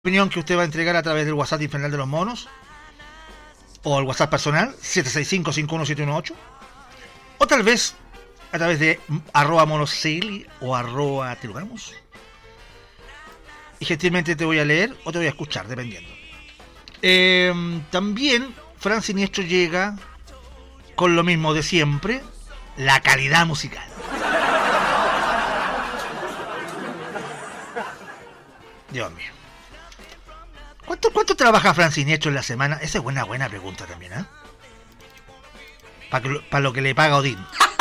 Opinión que usted va a entregar a través del WhatsApp infernal de los monos o al WhatsApp personal 765-51718 o tal vez a través de @monosili o @telugamos y gentilmente te voy a leer o te voy a escuchar dependiendo. También Fran Siniestro llega con lo mismo de siempre, la calidad musical. Dios mío. ¿Cuánto trabaja Fran Siniestro en la semana? Esa es buena pregunta también, ¿eh? Para lo que le paga Odín.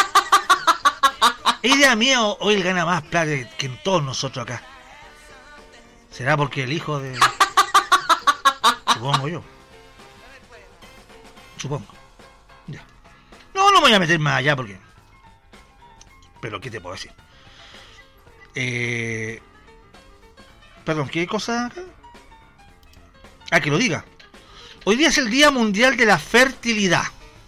Idea mía, o él gana más plata que en todos nosotros acá. ¿Será porque el hijo de...? Supongo yo. Supongo. Ya. No me voy a meter más allá porque... Pero ¿qué te puedo decir? Perdón, ¿qué cosa? Que lo diga. Hoy día es el Día Mundial de la Fertilidad.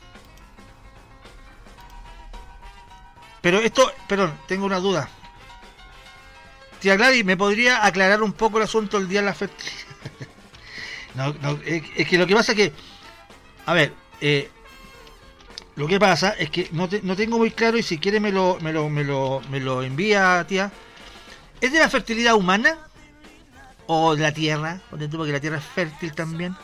Pero perdón, tengo una duda. Tía Gladys, ¿me podría aclarar un poco el asunto del Día de la Fertilidad? No, es que lo que pasa es que... A ver, lo que pasa es que no tengo muy claro y si quiere me lo envía, tía. ¿Es de la fertilidad humana? ¿O de la tierra? Porque la tierra es fértil también.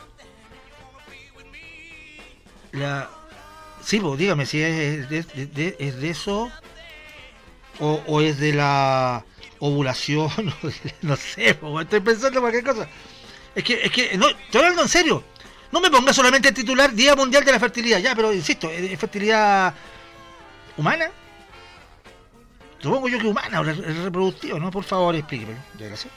Sí, pues dígame si es de eso o es de la ovulación. No sé, pues, estoy pensando cualquier cosa. Es que no, estoy hablando en serio. No me ponga solamente el titular Día Mundial de la Fertilidad, ya, pero insisto, ¿es fertilidad humana? Supongo yo que humana, o reproductiva, ¿no? Por favor, explíqueme. Gracias.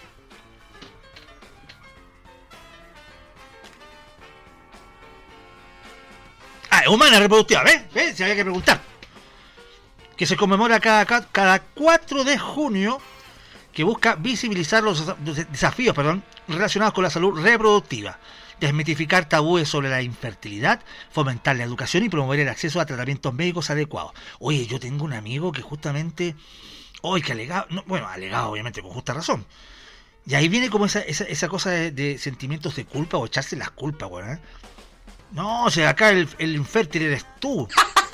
Es humana, reproductiva, ¿ves? Se había que preguntar. Que se conmemora cada 4 de junio, que busca visibilizar los desafíos relacionados con la salud reproductiva, desmitificar tabúes sobre la infertilidad, fomentar la educación y promover el acceso a tratamientos médicos adecuados. Oye, yo tengo un amigo que justamente, que alegado, alegado obviamente con justa razón. Y ahí viene como esa cosa de sentimientos de culpa o echarse las culpas, güey, ¿eh? No, si acá el infértil eres tú.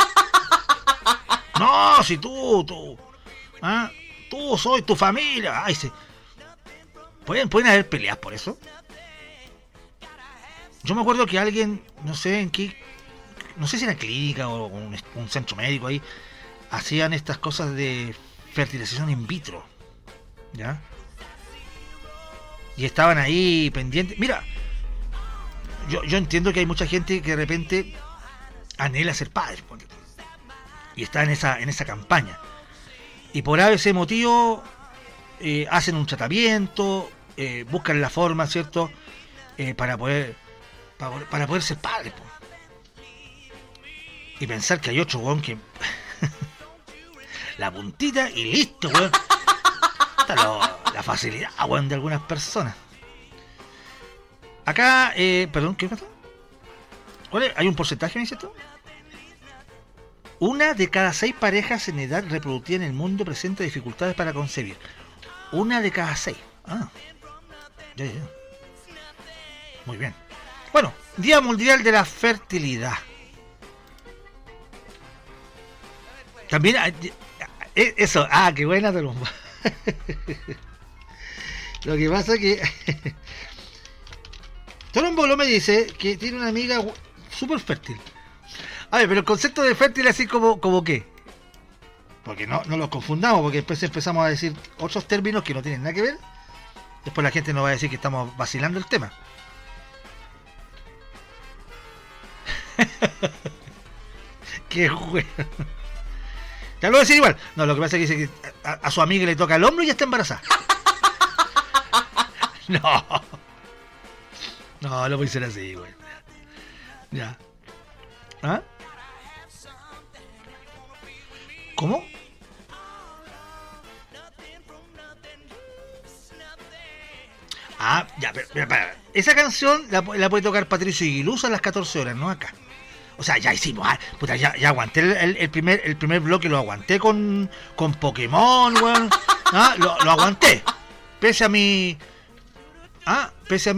No, si tú. ¿Ah? Tú soy tu familia. Ay, sí. ¿Pueden haber peleas por eso? Yo me acuerdo que alguien, no sé en qué, no sé si era clínica o un centro médico ahí, hacían estas cosas de fertilización in vitro. ¿Ya? Y estaban ahí pendientes. Mira, yo entiendo que hay mucha gente que de repente anhela ser padre y está en esa campaña y por ese motivo hacen un tratamiento, buscan la forma, ¿cierto? Para poder ser padre, po. Y pensar que hay otro weón que la puntita y listo, weón. La facilidad, weón, de algunas personas. Acá, perdón, ¿qué pasa? ¿Hay un porcentaje, me dice esto? 1 de cada 6 parejas en edad reproductiva en el mundo presenta dificultades para concebir. 1 de cada 6. Ya. Muy bien. Bueno, Día Mundial de la Fertilidad. También, eso, qué buena Columba. Lo que pasa es que Tolombolo me dice que tiene una amiga súper fértil. A ver, pero el concepto de fértil así como ¿qué? Porque no los confundamos, porque después empezamos a decir otros términos que no tienen nada que ver. Después la gente nos va a decir que estamos vacilando el tema. Qué bueno. Ya lo voy a decir igual. No, lo que pasa es que dice que a su amiga le toca el hombro y ya está embarazada. No lo voy a decir así, güey. Ya. ¿Ah? ¿Cómo? Ya, pero esa canción la puede tocar Patricio Aguiluz a las 14 horas, no acá. O sea, ya hicimos, ya aguanté el primer bloque, lo aguanté con Pokémon, weón. Lo aguanté. Pese a mi Pese a